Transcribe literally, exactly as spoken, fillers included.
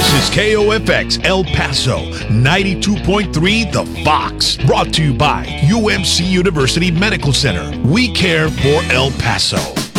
This is K O F X El Paso, ninety-two point three The Fox. Brought to you by U M C University Medical Center. We care for El Paso.